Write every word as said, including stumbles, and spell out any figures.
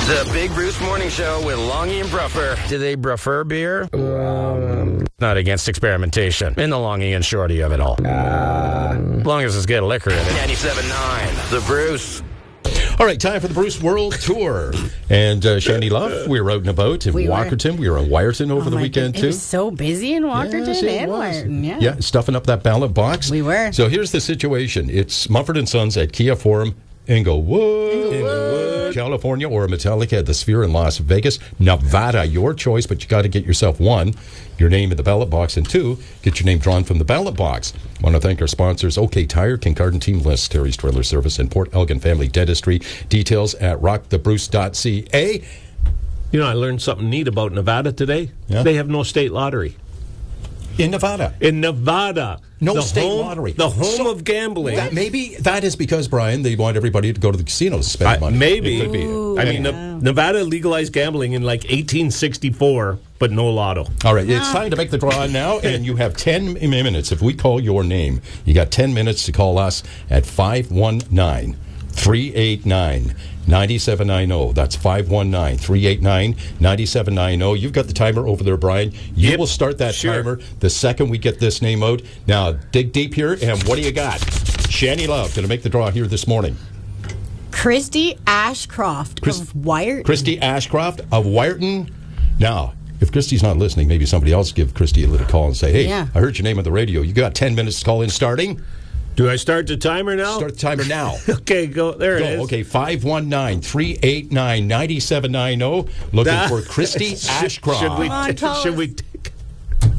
The Big Bruce Morning Show with Longy and Bruffer. Do they prefer beer? Um, not against experimentation. In the Longy and Shorty of it all. Uh, as long as it's got liquor in it. ninety-seven point nine. The Bruce. All right, time for the Bruce World Tour. And uh, Shandy Love, we were out and about in we Walkerton. Were. We were in Wyerton over oh the weekend, God. too. It was so busy in Walkerton yes, and Wyerton. Yeah. yeah, stuffing up that ballot box. We were. So here's the situation. It's Mumford and Sons at Kia Forum, Inglewood, Inglewood, California, or Metallica at the Sphere in Las Vegas, Nevada. Your choice, but you got to get yourself one, your name in the ballot box, and two, get your name drawn from the ballot box. I want to thank our sponsors, OK Tire, Kincardine Team List, Terry's Trailer Service, and Port Elgin Family Dentistry. Details at rock the bruce dot c a. You know, I learned something neat about Nevada today. Yeah? They have no state lottery. In Nevada. In Nevada. No the state home, lottery. The home So of gambling. That, maybe that is because, Brian, they want everybody to go to the casinos to spend I, money. maybe. It could be. Ooh, I mean, yeah. Ne- Nevada legalized gambling in like eighteen sixty-four, but no lotto. All right, it's time to make the draw now, and you have ten minutes. If we call your name, you got ten minutes to call us at five one nine, three eight nine, nine seven nine zero. That's five one nine, three eight nine, nine seven nine zero. You've got the timer over there, Brian. You Yep, will start that sure. timer the second we get this name out. Now, dig deep here, and what do you got? Shanny Love going to make the draw here this morning. Christy Ashcroft Chris- of Wyerton. Christy Ashcroft of Wyerton. Now, if Christy's not listening, maybe somebody else give Christy a little call and say, hey, Yeah. I heard your name on the radio. You got ten minutes to call in starting. Do I start the timer now? Start the timer now. Okay, go. There it Go. is. Okay, five one nine, three eight nine, nine seven nine zero. Looking That- for Christy Should- Ashcroft. Should we, Come on, tell should us. we